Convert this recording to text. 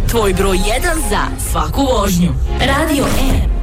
tvoj broj 1 za svaku vožnju. Radio M.